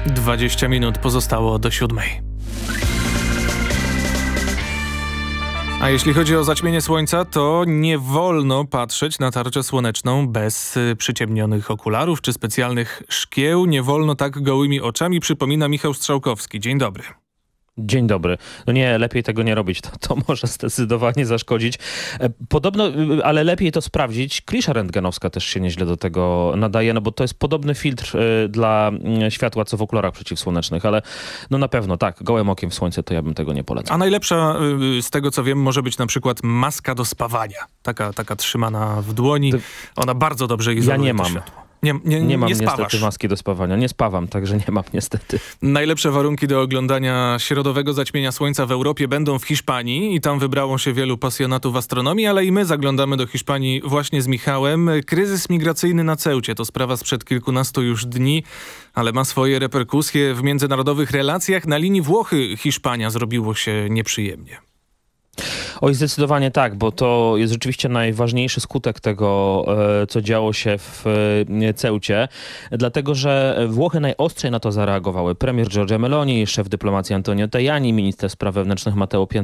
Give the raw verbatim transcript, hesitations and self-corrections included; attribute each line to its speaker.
Speaker 1: dwadzieścia minut pozostało do siódmej. A jeśli chodzi o zaćmienie słońca, to nie wolno patrzeć na tarczę słoneczną bez y, przyciemnionych okularów czy specjalnych szkieł. Nie wolno tak gołymi oczami, przypomina Michał Strzałkowski. Dzień dobry.
Speaker 2: Dzień dobry. No nie, lepiej tego nie robić. To, to może zdecydowanie zaszkodzić. Podobno, ale lepiej to sprawdzić. Klisza rentgenowska też się nieźle do tego nadaje, no bo to jest podobny filtr dla światła, co w okularach przeciwsłonecznych, ale no na pewno tak, gołym okiem w słońce to ja bym tego nie polecał.
Speaker 1: A najlepsza z tego, co wiem, może być na przykład maska do spawania. Taka, taka trzymana w dłoni. Ona bardzo dobrze izoluje
Speaker 2: Ja nie
Speaker 1: to
Speaker 2: mam.
Speaker 1: światło. Nie, nie,
Speaker 2: nie mam
Speaker 1: nie
Speaker 2: niestety
Speaker 1: spawasz.
Speaker 2: maski do spawania. Nie spawam, także nie mam niestety.
Speaker 1: Najlepsze warunki do oglądania środowego zaćmienia słońca w Europie będą w Hiszpanii i tam wybrało się wielu pasjonatów astronomii, ale i my zaglądamy do Hiszpanii właśnie z Michałem. Kryzys migracyjny na Ceucie to sprawa sprzed kilkunastu już dni, ale ma swoje reperkusje w międzynarodowych relacjach. Na linii Włochy-Hiszpania zrobiło się nieprzyjemnie.
Speaker 2: Oj, zdecydowanie tak, bo to jest rzeczywiście najważniejszy skutek tego, co działo się w Ceucie, dlatego że Włochy najostrzej na to zareagowały. Premier Giorgia Meloni, szef dyplomacji Antonio Tajani, minister spraw wewnętrznych Matteo Piantedosi